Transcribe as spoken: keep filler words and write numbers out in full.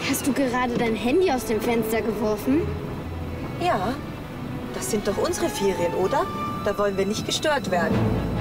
Hast du gerade dein Handy aus dem Fenster geworfen? Ja, das sind doch unsere Ferien, oder? Da wollen wir nicht gestört werden.